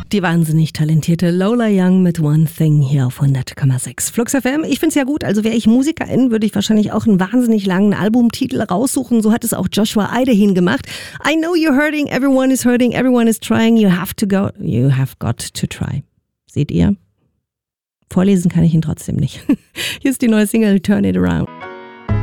Die wahnsinnig talentierte Lola Young mit One Thing hier auf 100,6 Flux FM. Ich find's ja gut, also wäre ich Musikerin, würde ich wahrscheinlich auch einen wahnsinnig langen Albumtitel raussuchen. So hat es auch Joshua Idahin gemacht. I know you're hurting, everyone is trying, you have got to try. Seht ihr? Vorlesen kann ich ihn trotzdem nicht. Hier ist die neue Single Turn It Around.